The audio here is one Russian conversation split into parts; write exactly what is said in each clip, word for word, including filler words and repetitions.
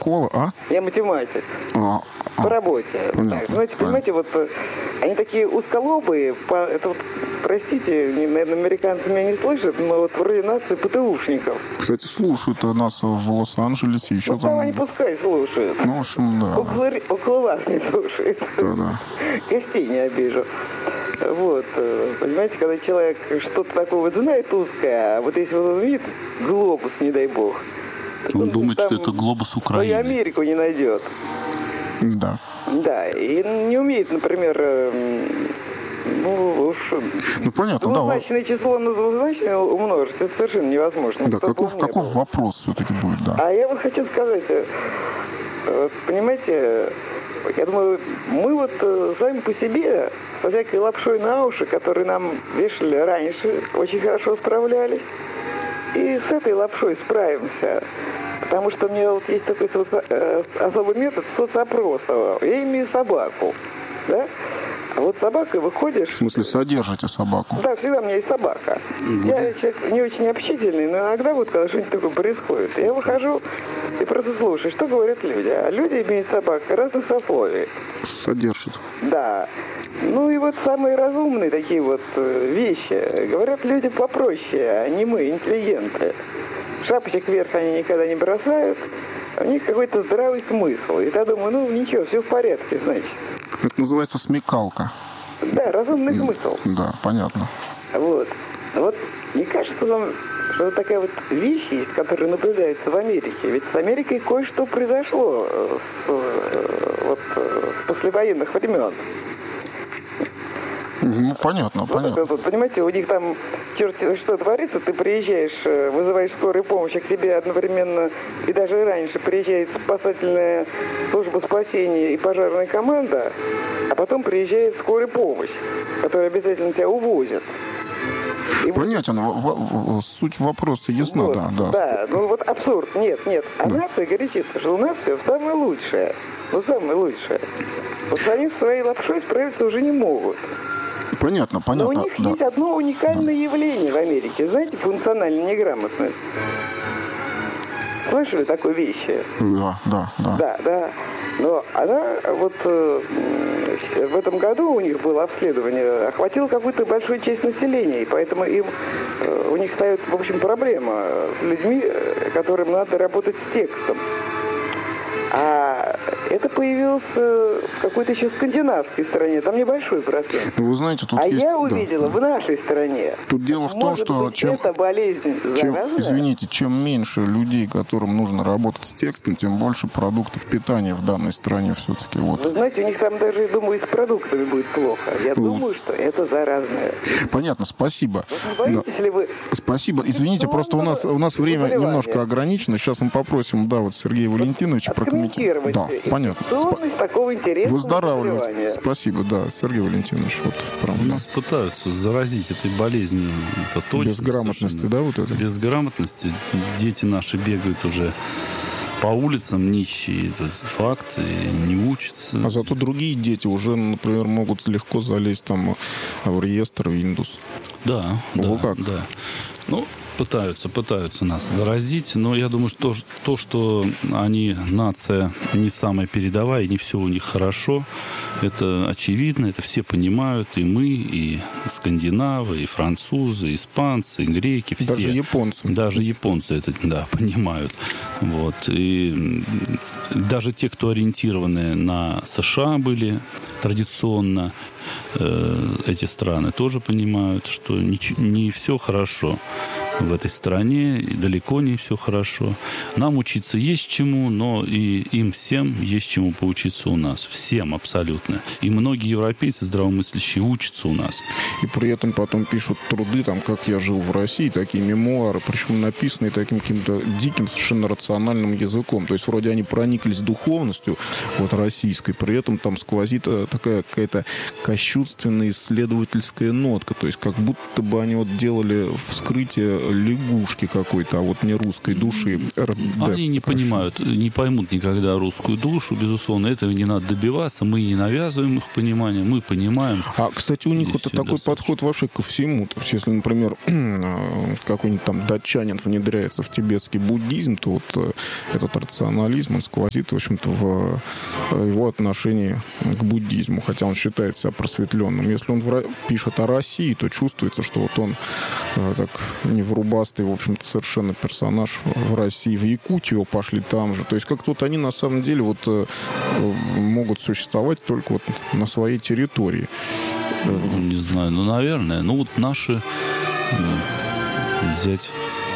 школа, а? Я математик. А, по а. работе. Понятно, Так, знаете, понимаете, вот э, они такие узколобые, по, это вот, простите, не- наверное, американцы меня не слышат, но вот вроде нации ПТУшников. Кстати, слушают нас в Лос-Анджелесе, еще Ну, там там... они пускай слушают. Ну, в общем, да. Около, около вас не слушают. Да-да. Гостей не обижу. Вот. э, Понимаете, когда человек что-то такое вот знает узкое, а вот если он увидит глобус, не дай бог, Он думает, там что это глобус свою Украины. Америку не найдет. Да. Да, и не умеет, например, э, ну уж Ну, понятно, да. двузначное число на двузначное умножить, это совершенно невозможно. Да, Кто каков, помнит. каков вопрос все-таки будет, да. А я вот хочу сказать, э, э, понимаете, я думаю, мы вот э, сами по себе со всякой лапшой на уши, которые нам вешали раньше, очень хорошо справлялись. И с этой лапшой справимся. Потому что у меня вот есть такой соци... э, особый метод соцопроса. Я имею собаку, да? А вот с собакой выходишь... В смысле, содержите собаку? Да, всегда у меня есть собака. Я человек не очень общительный, но иногда вот, когда что-нибудь такое происходит, я выхожу и просто слушаю, что говорят люди. А люди имеют собак разных сословий. Содержит. Да. Ну и вот самые разумные такие вот э, вещи. Говорят люди попроще, а не мы, интеллигенты. Шапочек вверх они никогда не бросают. У них какой-то здравый смысл. И я думаю, ну ничего, все в порядке, значит. Это называется смекалка. Да, разумный смысл. Да, понятно. Вот. Вот не кажется вам, что вот такая вот вещь есть, которая наблюдается в Америке? Ведь с Америкой кое-что произошло э, с, э, вот, э, с послевоенных времен. Ну, понятно, Вот понятно. это вот, понимаете, у них там черт что творится, ты приезжаешь, э, вызываешь скорую помощь, а к тебе одновременно и даже и раньше приезжает спасательная служба спасения и пожарная команда, а потом приезжает скорая помощь, которая обязательно тебя увозит. И вот- Понятен, в- в- в- суть вопроса ясна, вот, да, да. Да, ну вот абсурд. Нет, нет. А Да. нация горячится, что у нас все самое лучшее. Вот самое лучшее. Вот они с своей лапшой справиться уже не могут. Понятно, Но у понятно, них да. есть одно уникальное явление в Америке. Знаете, функциональная неграмотность. Слышали такой вещи? Да, да, да. Да, да. Но она вот э, м, в этом году у них было обследование, охватило какую-то большую часть населения, и поэтому им э, у них стоит, в общем, проблема с людьми, э, которым надо работать с текстом. А это появилось э, в какой-то еще скандинавской стране, там небольшой процент. Вы знаете, тут А есть... я да, увидела да. в нашей стране. Тут дело в том, Может что быть, чем, эта болезнь чем, заразная? извините, чем меньше людей, которым нужно работать с текстом, тем больше продуктов питания в данной стране все-таки. Вы Вот. знаете, у них там даже, думаю, с продуктами будет плохо. Я Вот. думаю, что это заразное. Понятно, спасибо. Вот не боитесь Да. ли вы? Спасибо. Извините, просто у нас, у нас время заболевания. немножко ограничено. Сейчас мы попросим, да, вот Сергея Валентиновича прокомментировать. Откомментировать Да, понятно. Спа- инфекционность такого интересного Выздоравливайте. заболевания. Спасибо, да, Сергей Валентинович. Вот, прям, У да. нас пытаются заразить этой болезнью, это точно. Безграмотности, совершенно. да, вот это? Безграмотности. Дети наши бегают уже по улицам нищие, это факт, и не учатся. А зато другие дети уже, например, могут легко залезть там в реестр Windows. Да, Ну, да, как? да. Ну, пытаются, пытаются нас заразить, но я думаю, что то, что они, нация, не самая передовая, и не все у них хорошо, это очевидно, это все понимают, и мы, и скандинавы, и французы, и испанцы, и греки, все. Даже японцы. Даже японцы это, да, понимают. Вот. И даже те, кто ориентированы на США были традиционно, э, эти страны тоже понимают, что не, не все хорошо в этой стране, и далеко не все хорошо. Нам учиться есть чему, но и им всем есть чему поучиться у нас. Всем абсолютно. И многие европейцы здравомыслящие учатся у нас. И при этом потом пишут труды, там, как я жил в России, такие мемуары, причем написанные таким каким-то диким, совершенно рациональным языком. То есть вроде они прониклись духовностью вот, российской, при этом там сквозит э, такая какая-то кощунственная исследовательская нотка. То есть как будто бы они вот делали вскрытие лягушки какой-то, а вот не русской души. Они не понимают, не поймут никогда русскую душу, безусловно. Этого не надо добиваться. Мы не навязываем их понимание, мы понимаем. А, кстати, у них вот такой достаточно. Подход вообще ко всему. То есть, если, например, какой-нибудь там датчанин внедряется в тибетский буддизм, то вот этот рационализм, он сквозит, в общем-то, в его отношении к буддизму, хотя он считает себя просветленным. Если он в, пишет о России, то чувствуется, что вот он э, так неврубастый, в общем-то, совершенно персонаж в России. В Якутию пошли там же. То есть как-то вот они на самом деле вот э, могут существовать только вот на своей территории. Ну, не знаю, ну, наверное. Ну, вот наши, взять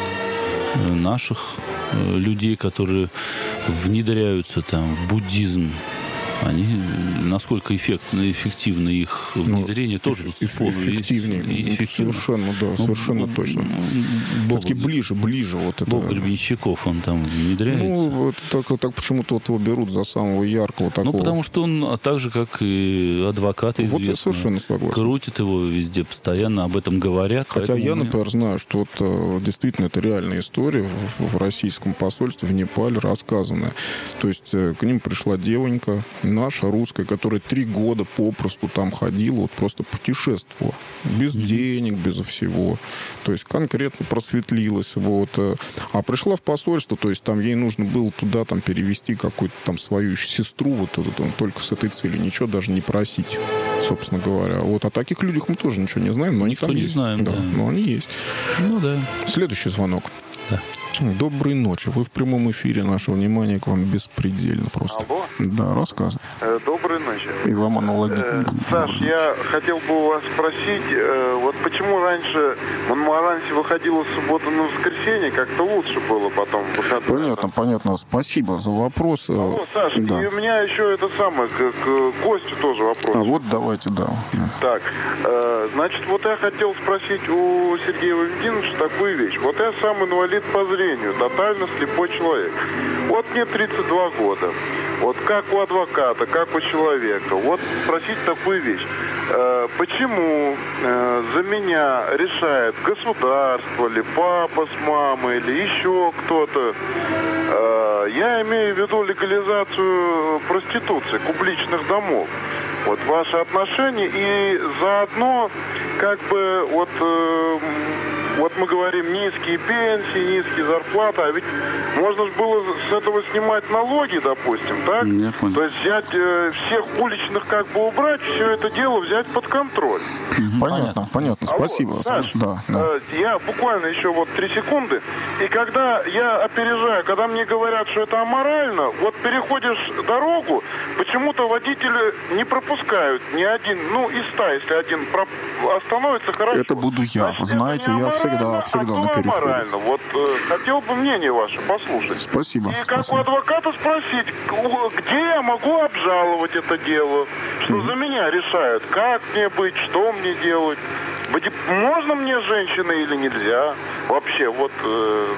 наших людей, которые внедряются там в буддизм, они, насколько эффективно, эффективно их внедрение, ну, тоже эффективнее. Эффективно. Совершенно, да, ну, совершенно ну, точно. Бог, все-таки ближе, ближе вот это. Бог Гребенщиков, он там внедряется. Ну, вот так, так почему-то вот его берут за самого яркого такого. Ну, потому что он, а так же, как и адвокаты известные. Вот я совершенно согласен. Крутят его везде, постоянно об этом говорят. Хотя я, мы... например, знаю, что вот, действительно это реальная история в, в российском посольстве в Непале рассказанная. То есть к ним пришла девонька, наша русская, которая три года попросту там ходила, вот просто путешествовала. Без mm-hmm. денег, без всего. То есть конкретно просветлилась. Вот. А пришла в посольство, то есть там ей нужно было туда там перевести какую-то там свою сестру, вот это, там, только с этой целью, ничего даже не просить, собственно говоря. Вот. О таких людях мы тоже ничего не знаем, но они Никто там не есть. Знаем, да, да. Но они есть. Ну да. Следующий звонок. Да. Доброй ночи. Вы в прямом эфире. Наше внимание к вам беспредельно просто. Алло? Да, рассказывай. Э, доброй ночи. И вам аналогично. Э, Саш, я хотел бы у вас спросить, э, вот почему раньше в Монмарансе выходило с субботы на воскресенье, как-то лучше было потом в выходные. Понятно, понятно. Спасибо за вопрос. Алло, Саш, да. И у меня еще это самое, к, к гостю тоже вопрос. А вот давайте, да. Так, э, значит, вот я хотел спросить у Сергея Валентиновича такую вещь. Вот я сам инвалид по зрению, тотально слепой человек. Вот мне тридцать два года. Вот как у адвоката, как у человека. Вот спросить такую вещь. Э, почему э, за меня решает государство, или папа с мамой, или еще кто-то? Э, я имею в виду легализацию проституции, публичных домов. Вот ваши отношения и заодно как бы вот... Э, Вот мы говорим низкие пенсии, низкие зарплаты, а ведь можно же было с этого снимать налоги, допустим, так? Я понял. То есть взять э, всех уличных как бы убрать, все это дело взять под контроль. Понятно, понятно, понятно. Спасибо. Алло, Саш, да, да. Э, я буквально еще вот три секунды, и когда я опережаю, когда мне говорят, что это аморально, вот переходишь дорогу, почему-то водители не пропускают ни один, ну из ста, если один проп... остановится, хорошо. Это буду я. Значит, знаете, я всегда, всегда а на переходе. Морально. Вот э, хотел бы мнение ваше послушать. Спасибо. И спасибо. как у адвоката спросить, где я могу обжаловать это дело, что mm-hmm. за меня решают, как мне быть, что мне делать, можно мне женщина или нельзя, вообще вот. Э...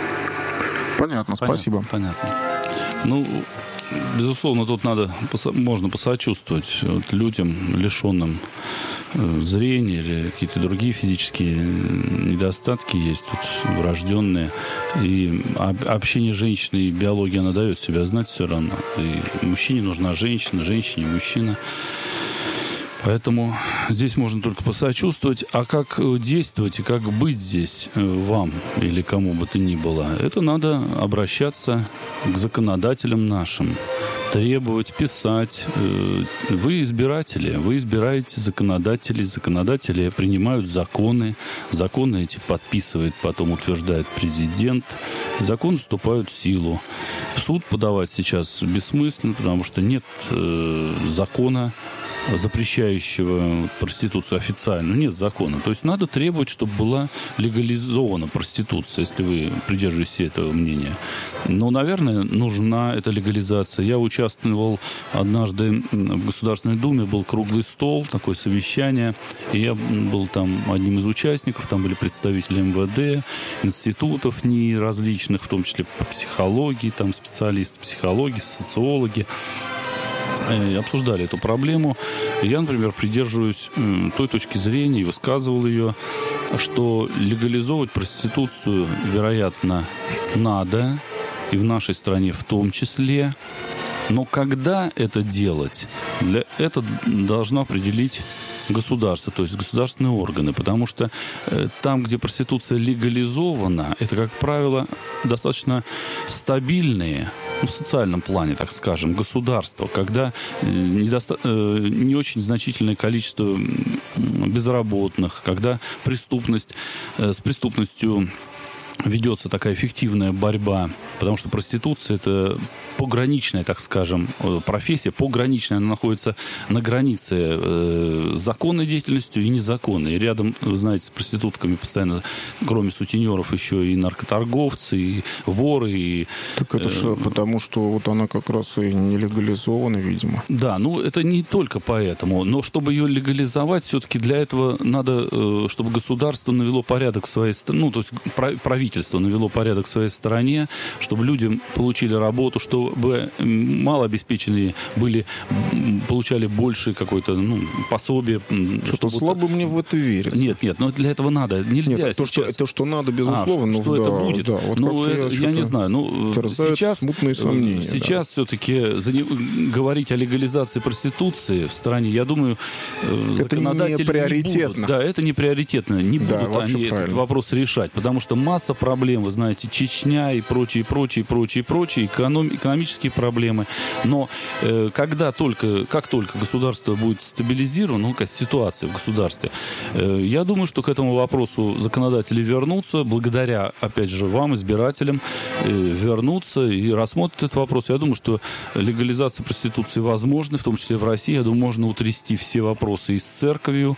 Понятно, спасибо. Понятно. Ну, безусловно, тут надо, можно посочувствовать вот, людям, лишенным зрения или какие-то другие физические недостатки есть тут врожденные. И общение женщины и биология, она дает себя знать все равно. И мужчине нужна женщина, женщине мужчина. Поэтому здесь можно только посочувствовать. А как действовать и как быть здесь вам или кому бы то ни было, это надо обращаться к законодателям нашим. Требовать, писать. Вы избиратели, вы избираете законодателей. Законодатели принимают законы. Законы эти подписывает, потом утверждает президент. Законы вступают в силу. В суд подавать сейчас бессмысленно, потому что нет э, закона, запрещающего проституцию официально. Нет закона. То есть надо требовать, чтобы была легализована проституция, если вы придерживаетесь этого мнения. Но, наверное, нужна эта легализация. Я участвовал однажды в Государственной Думе, был круглый стол, такое совещание, и я был там одним из участников, там были представители эм вэ дэ, институтов НИИ различных, в том числе по психологии, там специалисты психологии, социологи. И обсуждали эту проблему. Я, например, придерживаюсь той точки зрения и высказывал ее, что легализовывать проституцию, вероятно, надо, и в нашей стране в том числе. Но когда это делать, для это должно определить государство, то есть государственные органы, потому что э, там, где проституция легализована, это, как правило, достаточно стабильные, ну, в социальном плане, так скажем, государства, когда э, недоста- э, не очень значительное количество безработных, когда преступность, э, с преступностью ведется такая эффективная борьба, потому что проституция – это пограничная, так скажем, профессия, пограничная, она находится на границе э, законной деятельностью и незаконной. И рядом, вы знаете, с проститутками постоянно, кроме сутенеров, еще и наркоторговцы, и воры. И, так это же э, потому, что вот она как раз и не легализована, видимо. Да, ну это не только поэтому, но чтобы ее легализовать, все-таки для этого надо, э, чтобы государство навело порядок в своей стране, ну, то есть правительство навело порядок в своей стране, чтобы люди получили работу, что чтобы малообеспеченные были, получали больше какое-то, ну, пособие. Что-то слабо мне в это верится. Нет, нет, но для этого надо. Нельзя нет, то, сейчас... что, то, что надо, безусловно. А, ну, что да, это будет? Да, вот ну, это, я, я не знаю. Ну, сейчас, смутные сомнения. Сейчас да. все-таки за, говорить о легализации проституции в стране, я думаю, это законодатели не приоритетно. Не будут, да, это не приоритетно. Не да, будут они правильно. Этот вопрос решать, потому что масса проблем, вы знаете, Чечня и прочие, прочие, прочие, прочие, эконом, экономические проблемы. Но э, когда только, как только государство будет стабилизировано, ну, какая ситуация в государстве, э, я думаю, что к этому вопросу законодатели вернутся, благодаря, опять же, вам, избирателям, э, вернутся и рассмотрят этот вопрос. Я думаю, что легализация проституции возможна, в том числе в России. Я думаю, можно утрясти все вопросы и с церковью,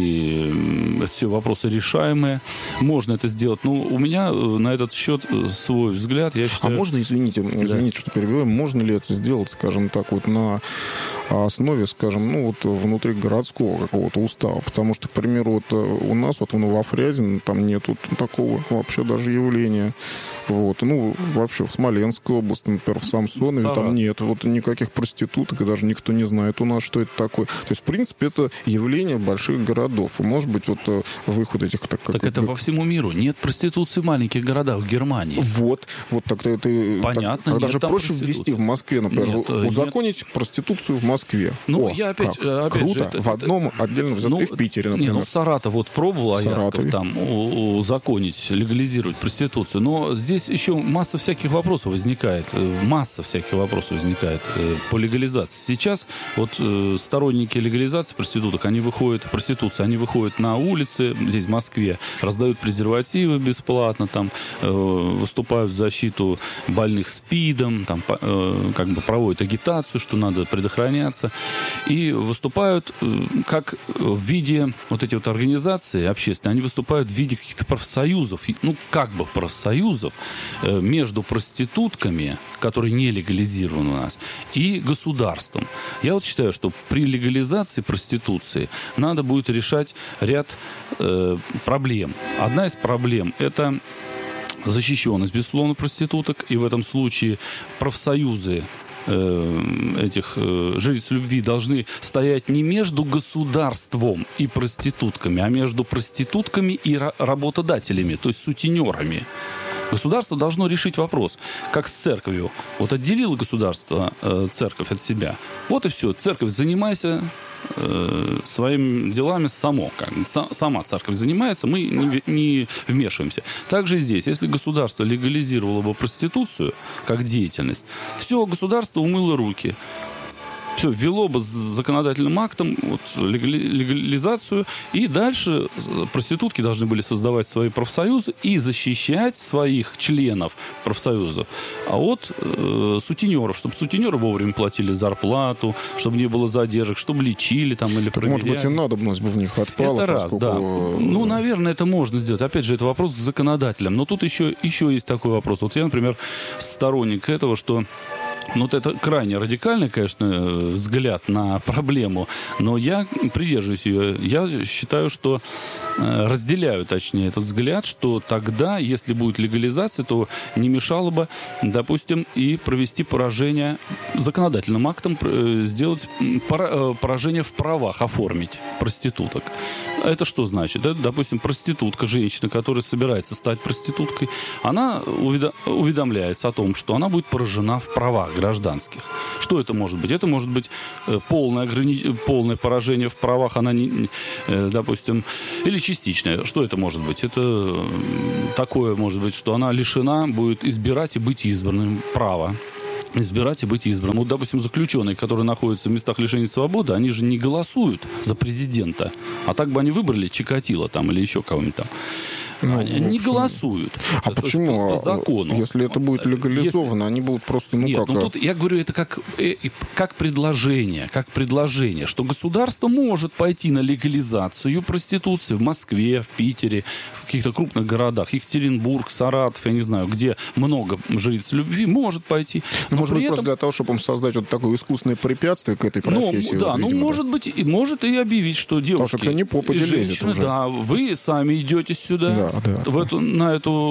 и э, все вопросы решаемые. Можно это сделать. Но у меня на этот счет свой взгляд. Я считаю... А можно, извините, извините, да. что перебиваю, можно ли это сделать, скажем так, вот на основе, скажем, ну вот внутри городского какого-то устава? Потому что, к примеру, вот у нас, вот в Новофрязино, там нету такого вообще даже явления. Вот. Ну, вообще в Смоленской области, например, в Самсонове, Сара. Там нет вот никаких проституток, и даже никто не знает у нас, что это такое. То есть, в принципе, это явление больших городов. И, может быть, вот выход этих... Так, так как, это как... по всему миру. Нет проституции в маленьких городах, в Германии. Вот. Вот тогда это... Понятно. Так, тогда же проще ввести в Москве, например, нет, узаконить нет. проституцию в Москве. Ну, О, я опять... опять Круто. Же, это, в одном это... отдельно взятом. Ну, и в Питере, например. Не, ну, Саратов вот пробовал, Аяцков, там, узаконить, легализировать проституцию. Но здесь еще масса всяких вопросов возникает, масса всяких вопросов возникает по легализации. Сейчас вот сторонники легализации проституток, они выходят, проституции, они выходят на улицы, здесь в Москве, раздают презервативы бесплатно, там, выступают в защиту больных СПИДом, там, как бы проводят агитацию, что надо предохраняться, и выступают как в виде вот эти вот организации общественные, они выступают в виде каких-то профсоюзов, ну, как бы профсоюзов между между проститутками, которые не легализированы у нас, и государством. Я вот считаю, что при легализации проституции надо будет решать ряд э, проблем. Одна из проблем – это защищенность, безусловно, проституток, и в этом случае профсоюзы этих э, жриц любви должны стоять не между государством и проститутками, а между проститутками и ра- работодателями, то есть сутенерами. Государство должно решить вопрос, как с церковью. Вот отделило государство э, церковь от себя. Вот и все. Церковь, занимайся э, своими делами само. Как, с, сама церковь занимается, мы не, не вмешиваемся. Также и здесь. Если государство легализировало бы проституцию как деятельность, все, государство умыло руки. Все, ввело бы с законодательным актом вот, легализацию, и дальше проститутки должны были создавать свои профсоюзы и защищать своих членов профсоюзов от э, сутенеров, чтобы сутенеры вовремя платили зарплату, чтобы не было задержек, чтобы лечили там или проверяли. Может быть, и надобность бы в них отпала. Это раз, поскольку... да. Ну, наверное, это можно сделать. Опять же, это вопрос к законодателям. Но тут еще, еще есть такой вопрос. Вот я, например, сторонник этого, что ну, вот это крайне радикальный, конечно, взгляд на проблему, но я придерживаюсь ее. Я считаю, что разделяю, точнее, этот взгляд, что тогда, если будет легализация, то не мешало бы, допустим, и провести поражение законодательным актом, сделать поражение в правах, оформить проституток. Это что значит? Это, допустим, проститутка, женщина, которая собирается стать проституткой, она уведомляется о том, что она будет поражена в правах гражданских. Что это может быть? Это может быть полное, ограни... полное поражение в правах, она не, допустим, или частичное. Что это может быть? Это такое может быть, что она лишена будет избирать и быть избранным права. Избирать и быть избранным. Вот, допустим, заключенные, которые находятся в местах лишения свободы, они же не голосуют за президента. А так бы они выбрали Чикатило там или еще кого-нибудь там. Ну, они не голосуют. А это почему? По, по закону. Если это будет легализовано, если... они будут просто, ну Нет, как... ну тут я говорю, это как, как предложение, как предложение, что государство может пойти на легализацию проституции в Москве, в Питере, в каких-то крупных городах, Екатеринбург, Саратов, я не знаю, где много жриц любви, может пойти. Но может быть, этом... просто для того, чтобы им создать вот такое искусственное препятствие к этой профессии. Ну, да, вот, ну, видимо, может да. быть, и может и объявить, что девушки Потому что не попа и не лезет женщины, уже. да, вы сами идете сюда. Да. Да, в эту, на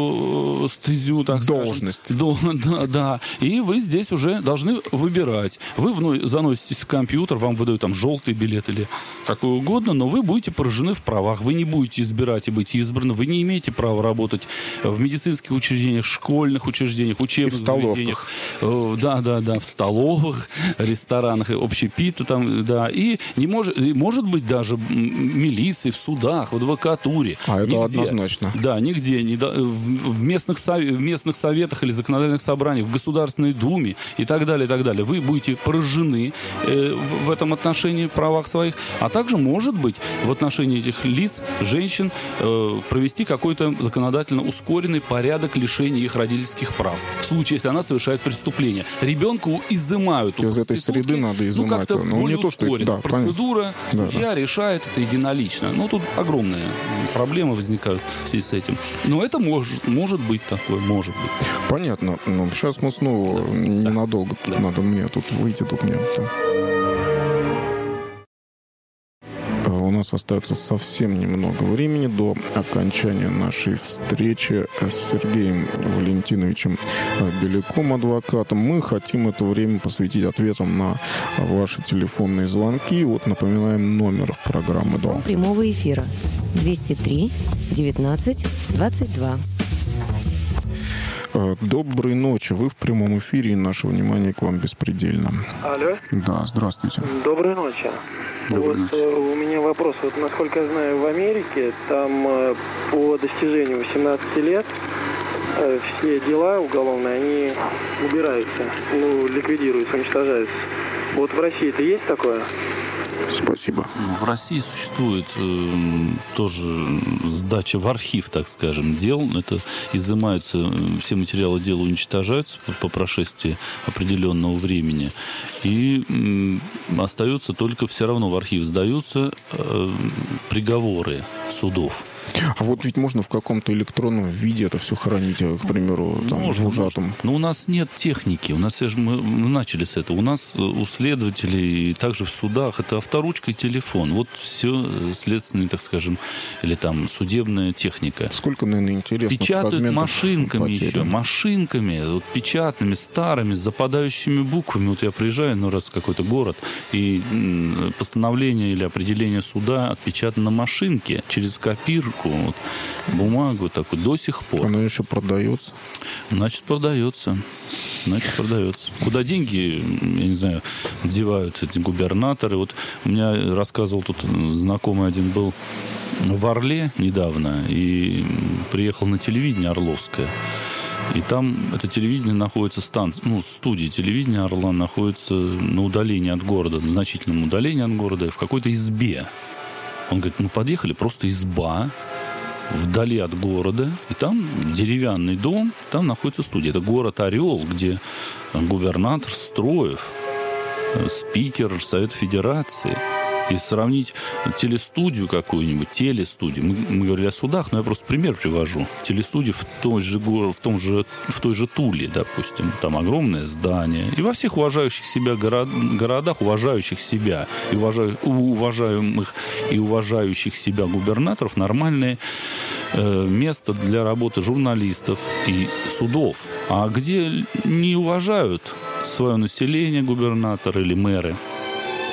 эту стезю, так должность. скажем. Да, да. И вы здесь уже должны выбирать. Вы вновь заноситесь в компьютер, вам выдают там желтый билет или какой угодно, но вы будете поражены в правах. Вы не будете избирать и быть избраны. Вы не имеете права работать в медицинских учреждениях, школьных учреждениях, учебных заведениях. Да, да, да, в столовых, ресторанах, общепиты там, да. И не может, может быть даже милиции, в судах, в адвокатуре. А это нигде. Однозначно. Да, нигде. Не до... В местных, сов... в местных советах или законодательных собраниях, в Государственной Думе и так далее, и так далее. Вы будете поражены э, в этом отношении, в правах своих. А также, может быть, в отношении этих лиц, женщин, э, провести какой-то законодательно ускоренный порядок лишения их родительских прав. В случае, если она совершает преступление. Ребенку изымают. Из этой среды надо изымать. Ну, как-то ну, более не то, что... ускоренно. Да, процедура, понятно. судья да, да. решает это единолично. Но тут огромные проблемы возникают в связи с этим. Но это может, может быть такое, может быть. Понятно. Ну, сейчас мы снова да. ненадолго. Тут да. надо мне тут выйти, тут мне. Да. У нас остается совсем немного времени до окончания нашей встречи с Сергеем Валентиновичем Беляком, адвокатом. Мы хотим это время посвятить ответам на ваши телефонные звонки. Вот напоминаем номер программы. Телефон прямого эфира двести три девятнадцать двадцать два. Доброй ночи. Вы в прямом эфире, и наше внимание к вам беспредельно. Алло. Да, здравствуйте. Доброй ночи. Доброй вот ночи. У меня вопрос. Вот, насколько я знаю, в Америке там по достижению восемнадцати лет все дела уголовные, они убираются, ну, ликвидируются, уничтожаются. Вот в России это есть такое? Спасибо. В России существует э, тоже сдача в архив, так скажем, дел. Это изымаются, все материалы дела уничтожаются по, по прошествии определенного времени. И э, остается только все равно в архив сдаются э, приговоры судов. А вот ведь можно в каком-то электронном виде это все хранить, к примеру, там, можно, в ужатом. Можно. Но у нас нет техники. У нас, мы начали с этого. У нас у следователей, и также в судах, это авторучка и телефон. Вот все следственные, так скажем, или там судебная техника. Сколько, наверное, интересных Печатают машинками потеряно. еще. Машинками, вот, печатными, старыми, с западающими буквами. Вот я приезжаю, ну, раз в какой-то город, и м, постановление или определение суда отпечатано на машинке через копирку. Вот, бумагу такую до сих пор. Она еще продается? Значит, продается. Значит, продается. Куда деньги, я не знаю, девают эти губернаторы. Вот у меня рассказывал тут знакомый один был в Орле недавно и приехал на телевидение Орловское. И там это телевидение находится, станция, ну, студия телевидения Орла находится на удалении от города, на значительном удалении от города, в какой-то избе. Он говорит, мы подъехали, просто изба, вдали от города, и там деревянный дом, там находится студия. Это город Орел, где губернатор Строев, спикер Совета Федерации. И сравнить телестудию какую-нибудь, телестудию. Мы, мы говорили о судах, но я просто пример привожу. Телестудию в той же горе, в том же, в той же Туле, допустим. Там огромное здание. И во всех уважающих себя город, городах, уважающих себя и уважаю, уважаемых и уважающих себя губернаторов нормальное э, место для работы журналистов и судов. А где не уважают свое население губернаторы или мэры,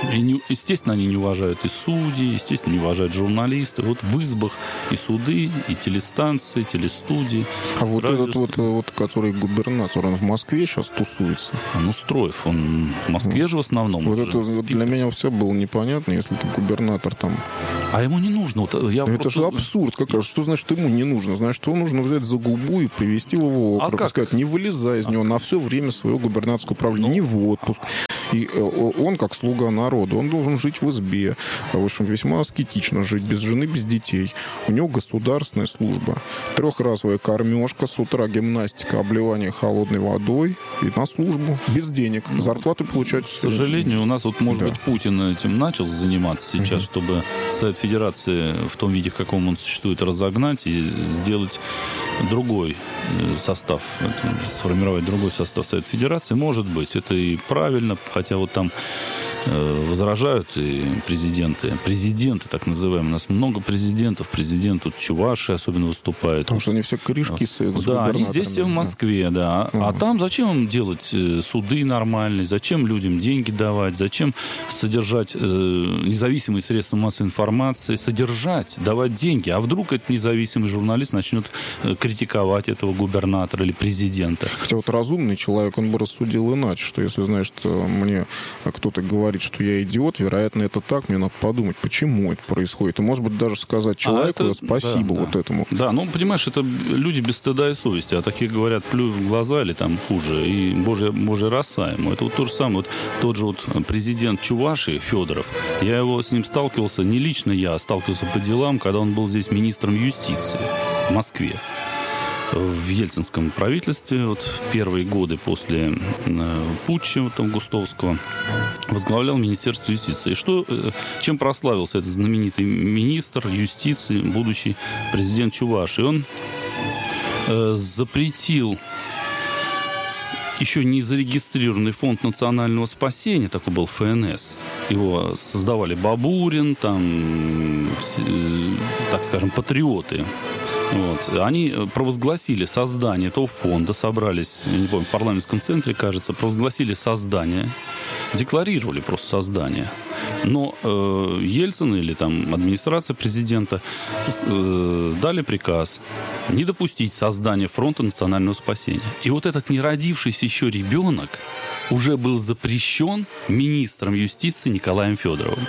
И, не, естественно, они не уважают и судьи, естественно, не уважают журналисты. Вот в избах и суды, и телестанции, телестудии. А вот радио... этот вот, вот, который губернатор, он в Москве сейчас тусуется? А ну, Строев, он в Москве же в основном. Вот это вот для меня все было непонятно, если ты губернатор там. А ему не нужно. Вот я это просто... же абсурд. Как, что значит ему не нужно? Значит, его нужно взять за губу и привести его в округ. А сказать, не вылезай из а него как? На все время своего губернаторского правления. Ну... Не в отпуск. И он, как слуга народа, он должен жить в избе. В общем, весьма аскетично жить, без жены, без детей. У него государственная служба. Трехразовая кормежка, с утра гимнастика, обливание холодной водой и на службу. Без денег. Зарплаты получать... К сожалению, у нас вот, может да. быть, Путин этим начал заниматься сейчас, угу. чтобы Совет Федерации в том виде, в каком он существует, разогнать и сделать другой состав, сформировать другой состав Совета Федерации. Может быть, это и правильно, хотя вот там э, возражают и президенты, президенты так называемые. У нас много президентов, президент тут Чуваши особенно выступает. Потому что они все корешки с, с Да, они здесь все в Москве, да. да. А uh-huh. там зачем им делать суды нормальные, зачем людям деньги давать, зачем содержать э, независимые средства массовой информации, содержать, давать деньги. А вдруг этот независимый журналист начнет э, критиковать этого губернатора или президента? Хотя вот разумный человек, он бы рассудил иначе, что если, знаешь, что мне кто-то говорит, что я идиот, вероятно, это так, мне надо подумать, почему это происходит. И, может быть, даже сказать человеку а это, спасибо да, вот да. этому. Да, ну, понимаешь, это люди без стыда и совести, а таких говорят, плюй в глаза или там хуже, и божья, божья роса ему. Это вот то же самое. Вот тот же вот президент Чувашии, Федоров, я его с ним сталкивался, не лично я, а сталкивался по делам, когда он был здесь министром юстиции в Москве. В ельцинском правительстве, вот первые годы после э, путча вот, там, Густовского, возглавлял Министерство юстиции. И что, э, чем прославился этот знаменитый министр юстиции, будущий президент Чувашии? Он э, запретил еще не зарегистрированный фонд национального спасения, такой был эф эн эс. Его создавали Бабурин, там, э, так скажем, патриоты. Вот. Они провозгласили создание этого фонда, собрались, я не помню, в парламентском центре, кажется, провозгласили создание, декларировали просто создание. Но э, Ельцин или там администрация президента э, дали приказ не допустить создания фронта национального спасения. И вот этот неродившийся еще ребенок уже был запрещен министром юстиции Николаем Федоровым.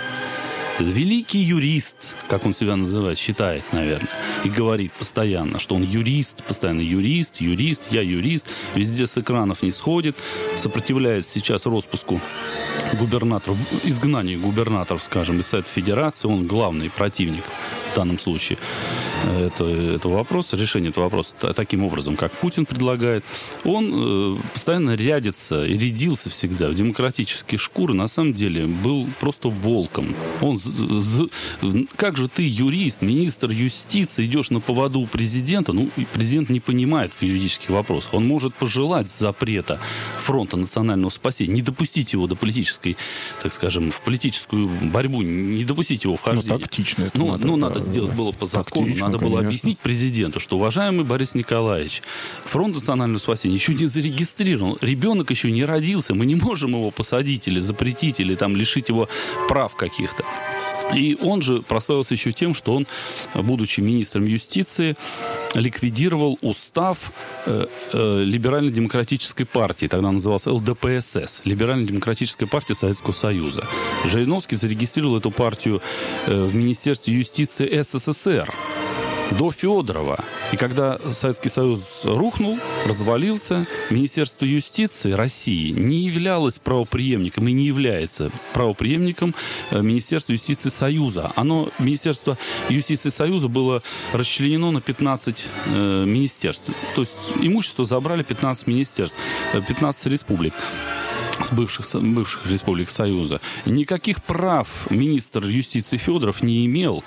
Великий юрист, как он себя называет, считает, наверное, и говорит постоянно, что он юрист, постоянно юрист, юрист, я юрист, везде с экранов не сходит, сопротивляется сейчас распуску губернаторов, изгнанию губернаторов, скажем, из Совета Федерации, он главный противник в данном случае это, этого вопроса, решение этого вопроса таким образом, как Путин предлагает. Он э, постоянно рядится и рядился всегда в демократические шкуры, на самом деле был просто волком. Он, з, как же ты, юрист, министр юстиции, идешь на поводу у президента? Ну, президент не понимает в юридических вопросах. Он может пожелать запрета фронта национального спасения, не допустить его до политической, так скажем, в политическую борьбу, не допустить его вхождения. Ну, тактично это ну, надо. Ну, надо да, сделать было по закону, тактично, надо было конечно. Объяснить президенту, что, уважаемый Борис Николаевич, фронт национального спасения еще не зарегистрирован, ребенок еще не родился, мы не можем его посадить или запретить, или там лишить его прав каких-то. И он же прославился еще тем, что он, будучи министром юстиции, ликвидировал устав э, э, Либерально-демократической партии, тогда назывался эл дэ пэ эс эс, Либерально-демократическая партия Советского Союза. Жириновский зарегистрировал эту партию э, в Министерстве юстиции эс эс эс эр до Федорова. И когда Советский Союз рухнул, развалился, Министерство юстиции России не являлось правопреемником и не является правопреемником Министерства юстиции Союза. Оно, Министерство юстиции Союза, было расчленено на пятнадцать э, министерств. То есть имущество забрали пятнадцать министерств, пятнадцать республик с бывших, бывших республик Союза. Никаких прав министр юстиции Федоров не имел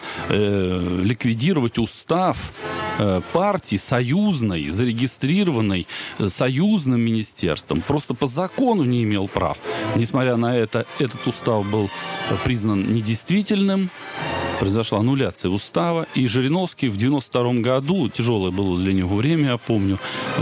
э, ликвидировать устав э, партии союзной, зарегистрированной э, союзным министерством. Просто по закону не имел прав. Несмотря на это, этот устав был признан недействительным. произошла аннуляция устава, и Жириновский в девяносто втором году, тяжелое было для него время, я помню,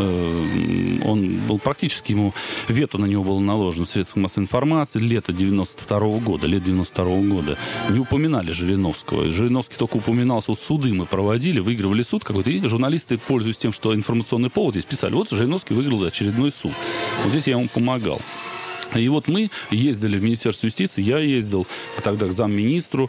он был практически, ему вето на него было наложено в средствах массовой информации, лето девяносто второго года, лет девяносто второго года, не упоминали Жириновского. Жириновский только упоминался, вот суды мы проводили, выигрывали суд какой-то, и журналисты, пользуясь тем, что информационный повод здесь, писали, вот Жириновский выиграл очередной суд. Вот здесь я ему помогал. И вот мы ездили в Министерство юстиции, я ездил тогда к замминистру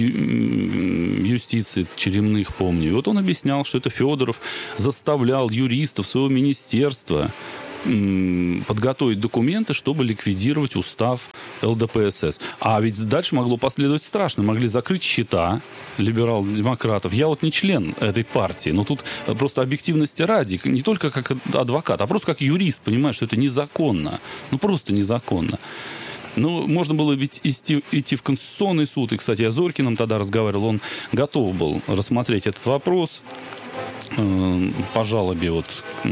юстиции Черемных, помню. И вот он объяснял, что это Федоров заставлял юристов своего министерства подготовить документы, чтобы ликвидировать устав эл дэ пэ эс эс. А ведь дальше могло последовать страшно. Могли закрыть счета либерал-демократов. Я вот не член этой партии, но тут просто объективности ради, не только как адвокат, а просто как юрист, понимаешь, что это незаконно. Ну, просто незаконно. Ну, можно было ведь идти, идти в Конституционный суд. И, кстати, я с Зорькиным тогда разговаривал. Он готов был рассмотреть этот вопрос по жалобе вот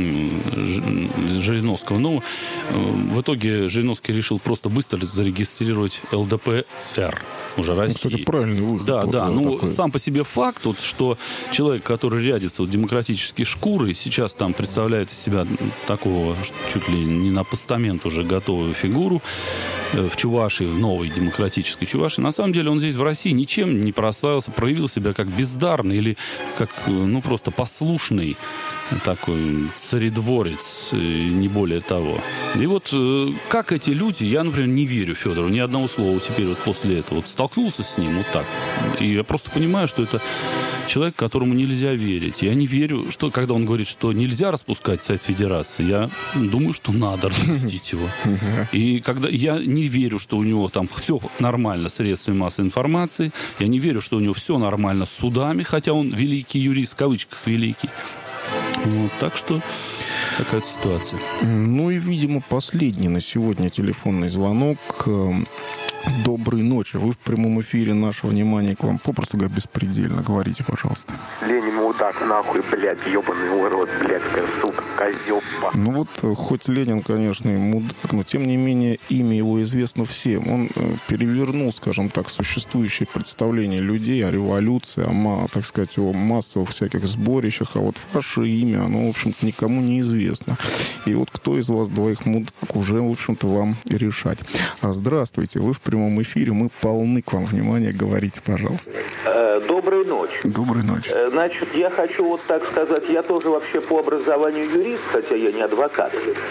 Жириновского. Но в итоге Жириновский решил просто быстро зарегистрировать эл дэ пэ эр уже России. Кстати, правильный выход. Да, вот да. Ну, такой. Сам по себе факт, вот, что человек, который рядится в демократические шкуры, сейчас там представляет из себя такого чуть ли не на постамент уже готовую фигуру в Чувашии, в новой демократической Чувашии. На самом деле он здесь в России ничем не прославился, проявил себя как бездарный или как, ну, просто послушный такой царедворец, не более того. И вот как эти люди, я, например, не верю Федору, ни одного слова теперь вот после этого. Вот столкнулся с ним вот так. И я просто понимаю, что это человек, которому нельзя верить. Я не верю, что когда он говорит, что нельзя распускать Совет Федерации, я думаю, что надо распустить его. И когда я не верю, что у него там все нормально с средствами массовой информации, я не верю, что у него все нормально с судами, хотя он великий юрист, в кавычках великий. Вот, так что такая ситуация. Ну и, видимо, последний на сегодня телефонный звонок. Доброй ночи. Вы в прямом эфире. Наше внимание к вам. Попросту говоря, беспредельно. Говорите, пожалуйста. Ленин мудак, нахуй, блядь, ебаный урод, блядь, сука, козёл. Ну вот, хоть Ленин, конечно, и мудак, но тем не менее имя его известно всем. Он перевернул, скажем так, существующее представление людей о революции, о, так сказать, о массовых всяких сборищах, а вот ваше имя, оно, в общем-то, никому не известно. И вот кто из вас двоих мудак, уже, в общем-то, вам и решать. А здравствуйте, вы в прямом эфире, мы полны к вам внимания. Говорите, пожалуйста. Доброй ночи. Доброй ночи. Значит, я хочу вот так сказать, я тоже вообще по образованию юрист, хотя я не адвокат.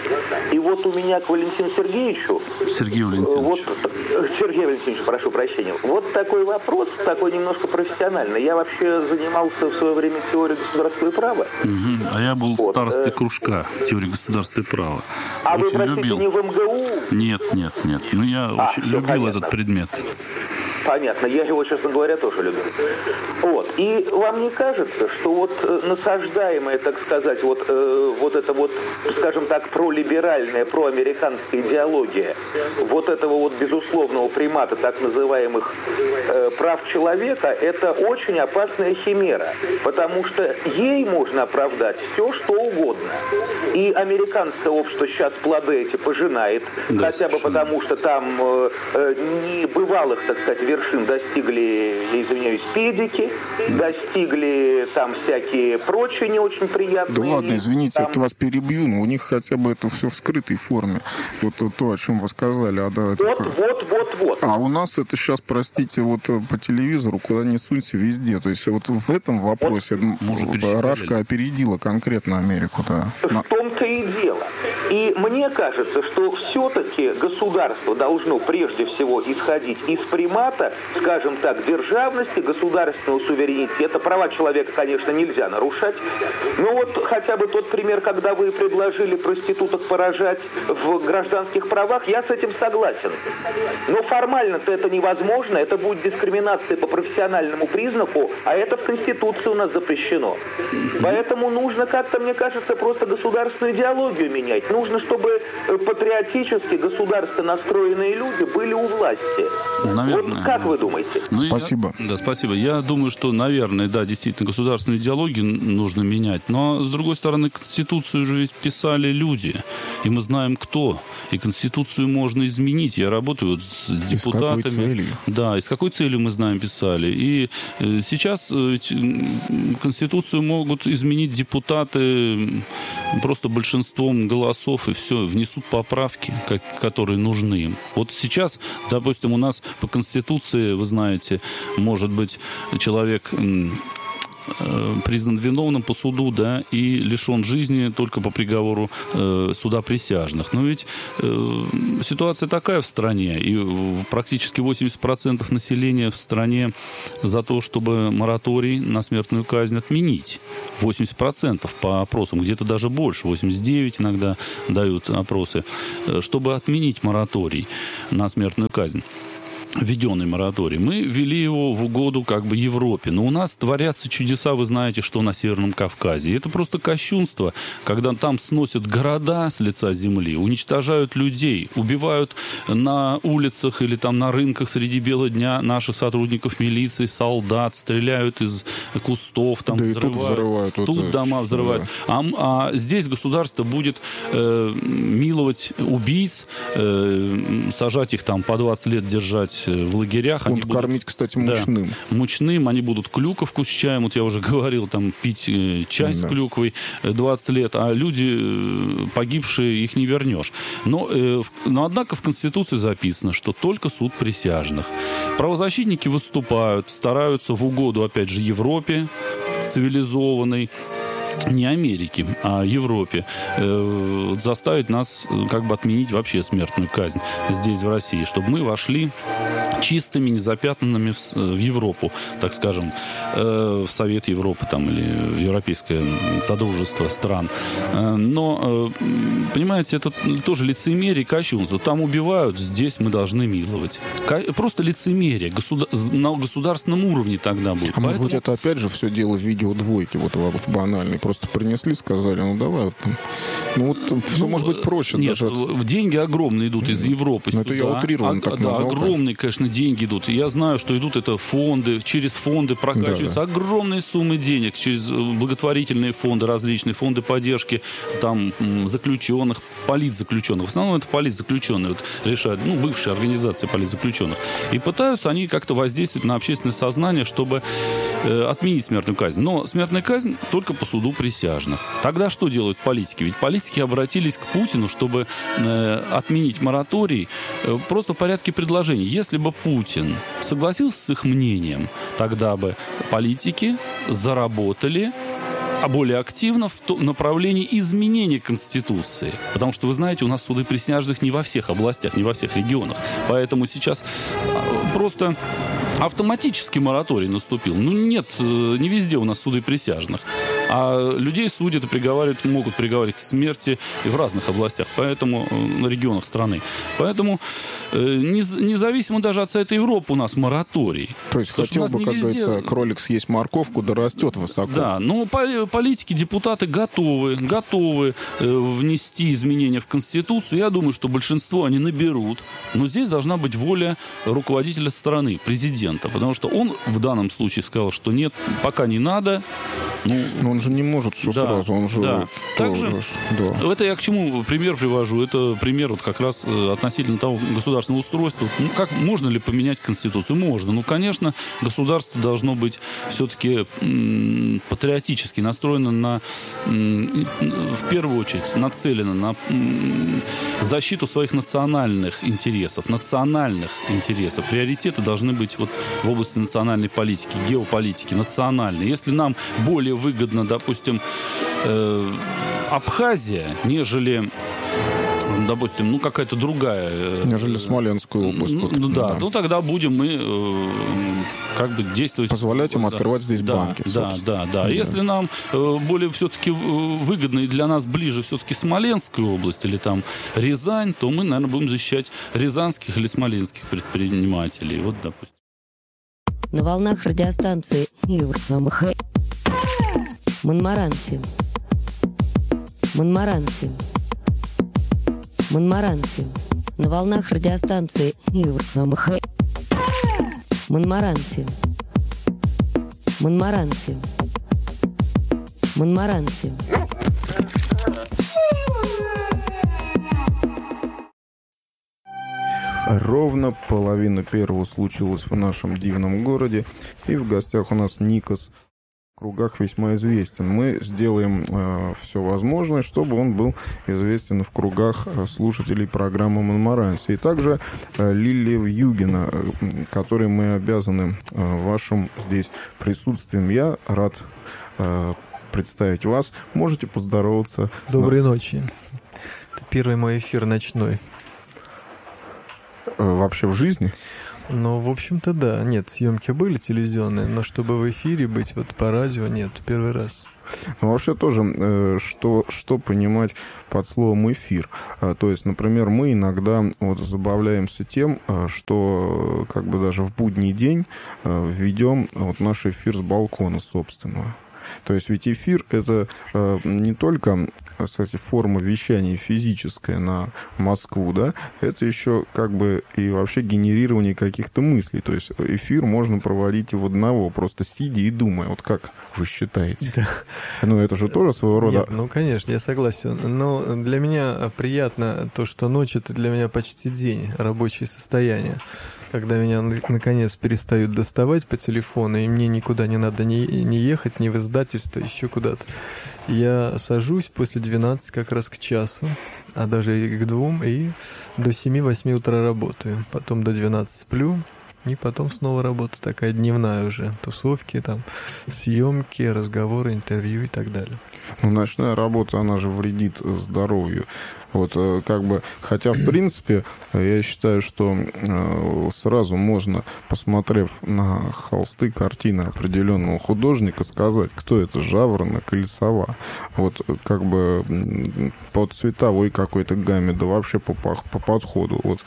И вот у меня к Валентину Сергеевичу... Сергею Валентиновичу. Вот, Сергею Валентиновичу, прошу прощения. Вот такой вопрос, такой немножко профессиональный. Я вообще занимался в свое время теорией государственного права. Угу. А я был вот. старостой кружка теории государственного права. А очень вы, простите, любил. не в эм гэ у? Нет, нет, нет. Ну, я А, очень любил понятно. этот предмет. Понятно, я его, честно говоря, тоже люблю. Вот. И вам не кажется, что вот э, насаждаемая, так сказать, вот, э, вот эта вот, скажем так, пролиберальная, проамериканская идеология вот этого вот безусловного примата так называемых э, прав человека, это очень опасная химера, потому что ей можно оправдать все, что угодно. И американское общество сейчас плоды эти пожинает, Да, хотя бы совершенно. потому, что там э, э, небывалых, так сказать, вершин достигли, я извиняюсь, педики, достигли там всякие прочие не очень приятные. Да ладно, извините, там... я вас перебью, но у них хотя бы это все в скрытой форме. Вот то, о чем вы сказали. А, давайте... Вот, вот, вот, вот. а у нас это сейчас, простите, вот по телевизору, куда ни сунься, везде. То есть вот в этом вопросе вот. Рашка опередила конкретно Америку. Да. В том-то и дело. И мне кажется, что все-таки государство должно прежде всего исходить из примата, скажем так, державности, государственного суверенитета. Права человека, конечно, нельзя нарушать. Но вот хотя бы тот пример, когда вы предложили проституток поражать в гражданских правах, я с этим согласен. Но формально-то это невозможно. Это будет дискриминация по профессиональному признаку, а это в Конституции у нас запрещено. Поэтому нужно как-то, мне кажется, просто государственную идеологию менять. нужно, чтобы патриотически, государственно настроенные люди были у власти. Наверное. Вот как вы думаете? Ну, спасибо. Я, да, спасибо. Я думаю, что, наверное, да, действительно, государственную идеологию нужно менять. Но, с другой стороны, Конституцию же ведь писали люди. И мы знаем, кто. И Конституцию можно изменить. Я работаю вот с депутатами. И с какой целью? Да, и с какой целью, мы знаем, писали. И э, сейчас э, Конституцию могут изменить депутаты просто большинством голосов, и все, внесут поправки, как, которые нужны им. Вот сейчас, допустим, у нас по Конституции, вы знаете, может быть, человек признан виновным по суду, да, и лишен жизни только по приговору э, суда присяжных. Но ведь э, ситуация такая в стране, и практически восемьдесят процентов населения в стране за то, чтобы мораторий на смертную казнь отменить. восемьдесят процентов по опросам, где-то даже больше, восемьдесят девять процентов иногда дают опросы, чтобы отменить мораторий на смертную казнь. Введенный мораторий. Мы ввели его в угоду как бы Европе. Но у нас творятся чудеса, вы знаете, что на Северном Кавказе. И это просто кощунство, когда там сносят города с лица земли, уничтожают людей, убивают на улицах или там на рынках среди бела дня наших сотрудников милиции, солдат, стреляют из кустов, там да взрывают. И тут взрывают. Тут вот дома это, взрывают. Да. А, а здесь государство будет э, миловать убийц, э, сажать их там по двадцать лет, держать в лагерях. Будут они будут кормить, кстати, мучным. Да, мучным. Они будут клюковку с чаем, вот я уже говорил, там пить э, чай да. с клюквой двадцать лет, а люди э, погибшие, их не вернешь. Но, э, в, но, однако, в Конституции записано, что только суд присяжных. Правозащитники выступают, стараются в угоду, опять же, Европе цивилизованной, не Америке, а Европе, э, заставить нас как бы отменить вообще смертную казнь здесь, в России, чтобы мы вошли чистыми, незапятнанными в, в Европу, так скажем, э, в Совет Европы там, или в Европейское Содружество стран. Э, но, э, понимаете, это тоже лицемерие, кощунство. Там убивают, здесь мы должны миловать. Ко- просто лицемерие. Государ- на государственном уровне тогда будет. А Поэтому... может быть, это опять же все дело в видеодвойке, вот в банальной. Просто принесли, сказали, ну давай вот там. Ну вот все ну, может быть проще. Нет, даже. Деньги огромные идут из Европы. Ну это я утрированно а, так да, назвал. Огромные, конечно, деньги идут. Я знаю, что идут это фонды, через фонды прокачиваются да, да. огромные суммы денег, через благотворительные фонды, различные фонды поддержки там заключенных, политзаключенных. В основном это политзаключенные вот, решают, ну, бывшие организации политзаключенных. И пытаются они как-то воздействовать на общественное сознание, чтобы э, отменить смертную казнь. Но смертная казнь только по суду присяжных. Тогда что делают политики? Ведь политики обратились к Путину, чтобы э, отменить мораторий э, просто в порядке предложений. Если бы Путин согласился с их мнением, тогда бы политики заработали а более активно в том направлении изменения Конституции. Потому что, вы знаете, у нас суды присяжных не во всех областях, не во всех регионах. Поэтому сейчас просто автоматически мораторий наступил. Ну, нет, не везде у нас суды присяжных. А людей судят и приговаривают, могут приговаривать к смерти и в разных областях, поэтому на регионах страны. Поэтому независимо даже от Совета Европы у нас мораторий. То есть хотел бы, как везде... говорится, кролик съесть морковку, да растет высоко. Да, но политики, депутаты готовы, готовы внести изменения в Конституцию. Я думаю, что большинство они наберут. Но здесь должна быть воля руководителя страны, президента, потому что он в данном случае сказал, что нет, пока не надо. Ну, но он же не может все да, сразу, он же... Да. Также, да. Это я к чему пример привожу. Это пример вот как раз относительно того государственного устройства. Ну, как, можно ли поменять Конституцию? Можно. Ну, конечно, государство должно быть все-таки м, патриотически настроено на, м, в первую очередь, нацелено на м, защиту своих национальных интересов, национальных интересов. Приоритеты должны быть вот в области национальной политики, геополитики, национальной. Если нам более выгодно, допустим, э, Абхазия, нежели, допустим, ну, какая-то другая... Э, нежели Смоленская область. Ну, вот, да, да, ну, тогда будем мы э, как бы действовать... Позволять им да, открывать здесь да, банки. Да, да, да, да. Если нам э, более все-таки выгодно и для нас ближе все-таки Смоленская область или там Рязань, то мы, наверное, будем защищать рязанских или смоленских предпринимателей. Вот, допустим. На волнах радиостанции Монмаранси. Монмаранси. Монмаранси. На волнах радиостанции Монмаранси. Монмаранси. Монмаранси. Ровно половина первого случилось в нашем дивном городе, и в гостях у нас Никос, в кругах весьма известен. Мы сделаем э, все возможное, чтобы он был известен в кругах слушателей программы «Монмаранси». И также э, Лилия Вьюгина, э, которой мы обязаны э, вашим здесь присутствием. Я рад э, представить вас. Можете поздороваться. Доброй ночи. Это первый мой эфир ночной. Вообще в жизни? Ну, в общем-то, да. Нет, съемки были телевизионные, но чтобы в эфире быть вот по радио, нет, первый раз. Ну, вообще тоже, что, что понимать под словом «эфир». То есть, например, мы иногда вот забавляемся тем, что как бы даже в будний день введем вот наш эфир с балкона собственного. То есть ведь эфир — это э, не только, кстати, форма вещания физическая на Москву, да, это еще как бы и вообще генерирование каких-то мыслей. То есть эфир можно проводить и в одного, просто сидя и думая. Вот как вы считаете? Да. Ну, это же тоже своего рода... Нет, ну, конечно, я согласен. Но для меня приятно то, что ночь — это для меня почти день, рабочее состояние. Когда меня, наконец, перестают доставать по телефону, и мне никуда не надо ни, ни ехать, ни в издательство, еще куда-то. Я сажусь после двенадцати как раз к часу, а даже и к двум, и до семи-восьми утра работаю. Потом до двенадцати сплю, и потом снова работа такая дневная уже. Тусовки, там, съемки, разговоры, интервью и так далее. Ну, ночная работа, она же вредит здоровью. Вот, как бы, хотя, в принципе, я считаю, что сразу можно, посмотрев на холсты, картины определенного художника, сказать, кто это, жаворонок или сова. Вот, как бы, по цветовой какой-то гамме, да вообще по, по подходу. Вот,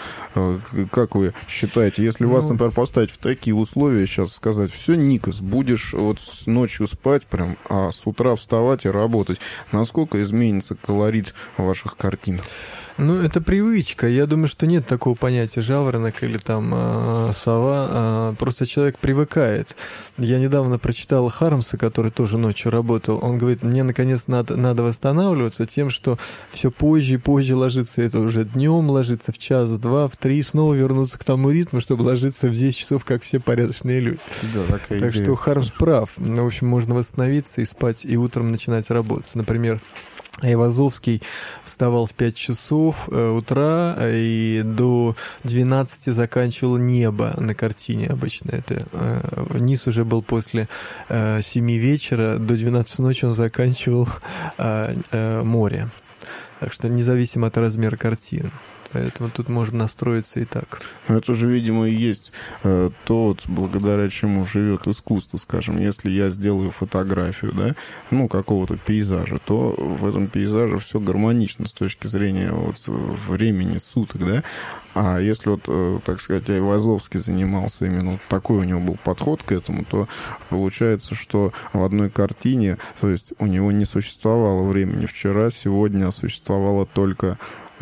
как вы считаете, если ну... вас, например, поставить в такие условия, сейчас сказать, все, Никос, будешь вот ночью спать прям, а с утра вставать и работать, насколько изменится колорит ваших картин? Ну, это привычка. Я думаю, что нет такого понятия жаворонок или там э, сова. Э, просто человек привыкает. Я недавно прочитал Хармса, который тоже ночью работал. Он говорит, мне, наконец, надо, надо восстанавливаться тем, что все позже и позже ложиться. Это уже днем ложиться в час, в два, в три, снова вернуться к тому ритму, чтобы ложиться в десять часов, как все порядочные люди. Да, такая так идея. Что Хармс прав. Ну, в общем, можно восстановиться и спать, и утром начинать работать. Например, Айвазовский вставал в пять часов утра и до двенадцати заканчивал «Небо» на картине обычно. Это э, низ уже был после э, семи вечера, до двенадцати ночи он заканчивал э, э, «Море». Так что независимо от размера картины. Поэтому тут можно настроиться и так. Это же, видимо, и есть э, то, вот, благодаря чему живет искусство, скажем. Если я сделаю фотографию, да, ну, какого-то пейзажа, то в этом пейзаже все гармонично с точки зрения вот, времени суток, да. А если вот, э, так сказать, Айвазовский занимался именно вот такой у него был подход к этому, то получается, что в одной картине, то есть у него не существовало времени вчера, сегодня, а существовало только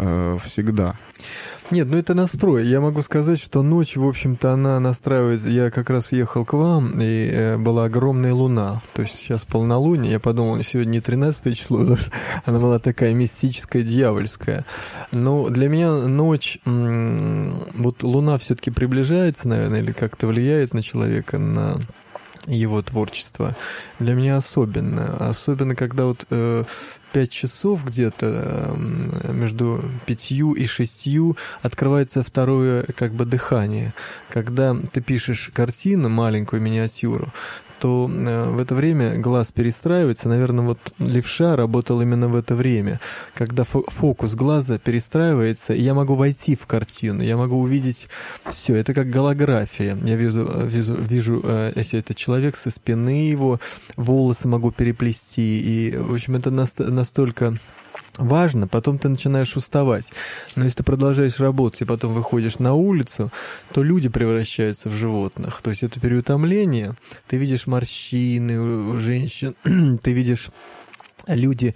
всегда. Нет, ну это настрой. Я могу сказать, что ночь, в общем-то, она настраивает... Я как раз ехал к вам, и э, была огромная луна. То есть сейчас полнолуние. Я подумал, сегодня не тринадцатое число, потому что она была такая мистическая, дьявольская. Но для меня ночь... М- вот луна все-таки приближается, наверное, или как-то влияет на человека, на... его творчество. Для меня особенно. Особенно, когда вот э, пять часов где-то э, между пятью и шестью открывается второе как бы дыхание. Когда ты пишешь картину, маленькую миниатюру, то э, в это время глаз перестраивается. Наверное, вот левша работал именно в это время, когда фо- фокус глаза перестраивается, и я могу войти в картину, я могу увидеть все. Это как голография. Я вижу, вижу, вижу э, если это человек со спины его, волосы могу переплести. И, в общем, это наст- настолько... важно, потом ты начинаешь уставать. Но если ты продолжаешь работать и потом выходишь на улицу, то люди превращаются в животных. То есть это переутомление. Ты видишь морщины у женщин, ты видишь люди,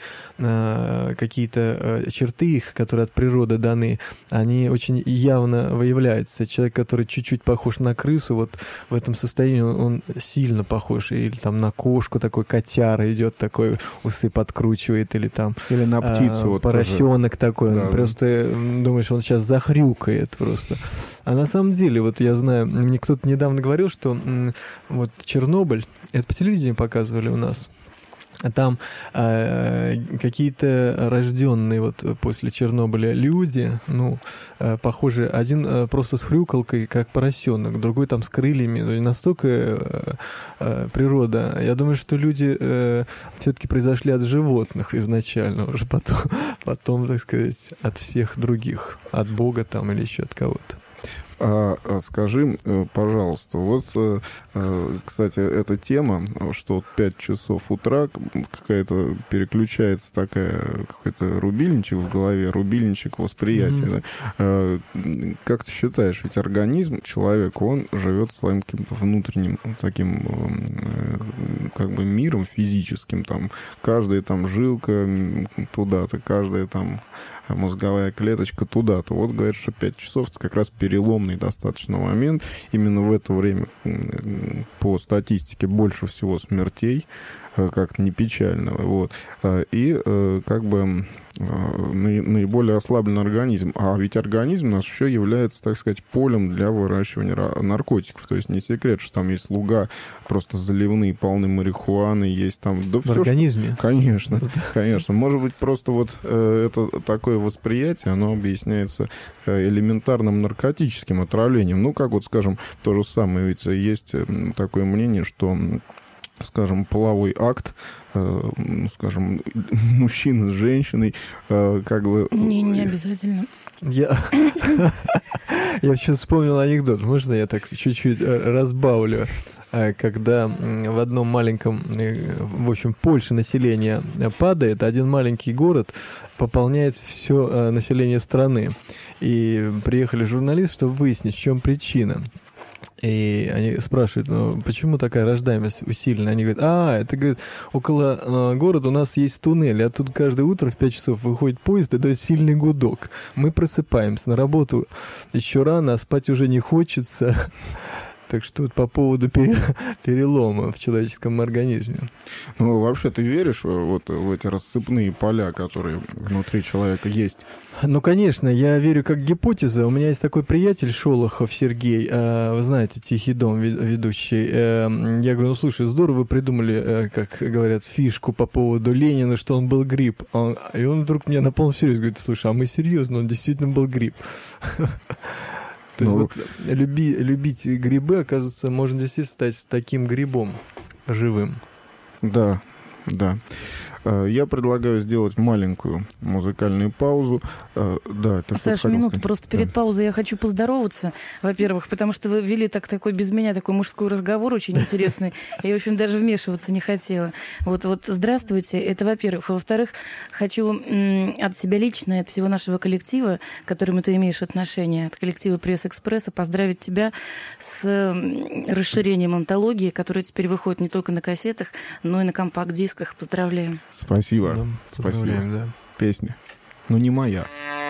какие-то черты их, которые от природы даны, они очень явно выявляются. Человек, который чуть-чуть похож на крысу, вот в этом состоянии он сильно похож. Или там на кошку такой котяра идет, такой усы подкручивает, или там или на птицу, а, вот поросенок тоже. Такой. Да, просто думаешь, он сейчас захрюкает просто. А на самом деле, вот я знаю, мне кто-то недавно говорил, что вот Чернобыль, это по телевидению показывали у нас, там э, какие-то рожденные вот после Чернобыля люди, ну, э, похоже, один э, просто с хрюкалкой, как поросенок, другой там с крыльями, настолько э, э, природа. Я думаю, что люди э, все-таки произошли от животных изначально, уже потом, потом, так сказать, от всех других, от Бога там или еще от кого-то. А, скажи, пожалуйста, вот, кстати, эта тема, что пять часов утра какая-то переключается такая, какой-то рубильничек в голове, рубильничек восприятия. Mm-hmm. Да? Как ты считаешь, ведь организм человека, он живет своим каким-то внутренним таким как бы миром физическим, там, каждая там жилка туда-то, каждая там мозговая клеточка туда-то. Вот говорят, что пять часов это как раз переломный достаточно момент. Именно в это время по статистике больше всего смертей, как-то не печально. Вот. И как бы наиболее ослаблен организм. А ведь организм наш еще является, так сказать, полем для выращивания наркотиков. То есть не секрет, что там есть луга просто заливные, полны марихуаны, есть там... Да в все, организме? Что... Конечно, конечно. Может быть, просто вот э, это такое восприятие, оно объясняется элементарным наркотическим отравлением. Ну, как вот, скажем, то же самое. Ведь есть такое мнение, что... скажем, половой акт, э, скажем, мужчины с женщиной, э, как бы... Не, не обязательно. Я, я сейчас вспомнил анекдот. Можно я так чуть-чуть разбавлю? Когда в одном маленьком, в общем, Польше население падает, один маленький город пополняет все население страны. И приехали журналисты, чтобы выяснить, в чем причина. И они спрашивают, ну, почему такая рождаемость усиленная? Они говорят, а, это, говорит, около э, города у нас есть туннель, а тут каждое утро в пять часов выходит поезд, и дает сильный гудок. Мы просыпаемся, на работу еще рано, а спать уже не хочется. Так что вот по поводу перелома в человеческом организме. Ну, вообще, ты веришь вот в эти рассыпные поля, которые внутри человека есть? Ну, конечно, я верю как гипотеза. У меня есть такой приятель Шолохов Сергей, вы знаете, «Тихий дом» ведущий. Я говорю, ну, слушай, здорово вы придумали, как говорят, фишку по поводу Ленина, что он был гриб. И он вдруг мне на полном серьезе говорит, слушай, а мы серьезно, он действительно был гриб. То есть ну, вот, люби, любить грибы, оказывается, можно действительно стать таким грибом живым. Да, да. Я предлагаю сделать маленькую музыкальную паузу. Да, ты Саша, минуту, сказать? Просто перед да. паузой я хочу поздороваться, во-первых, потому что вы вели так, такой без меня такой мужской разговор очень интересный. Я, в общем, даже вмешиваться не хотела. Вот, вот, здравствуйте, это во-первых. Во-вторых, хочу м- от себя лично, от всего нашего коллектива, к которому ты имеешь отношение, от коллектива «Пресс-экспресса», поздравить тебя с м- расширением антологии, которая теперь выходит не только на кассетах, но и на компакт-дисках. Поздравляем. Спасибо. Да, Спасибо. Да. Песня. Но не моя.